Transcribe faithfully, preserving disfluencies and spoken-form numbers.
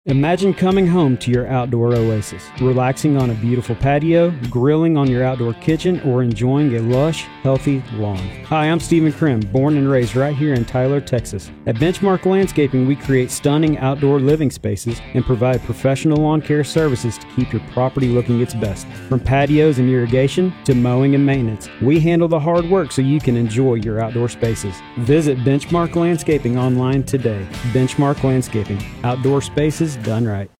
Imagine coming home to your outdoor oasis, relaxing on a beautiful patio, grilling on your outdoor kitchen, or enjoying a lush, healthy lawn. Hi, I'm Stephen Krim, born and raised right here in Tyler, Texas. At Benchmark Landscaping, we create stunning outdoor living spaces and provide professional lawn care services to keep your property looking its best. From patios and irrigation to mowing and maintenance, we handle the hard work so you can enjoy your outdoor spaces. Visit Benchmark Landscaping online today. Benchmark Landscaping, outdoor spaces done right.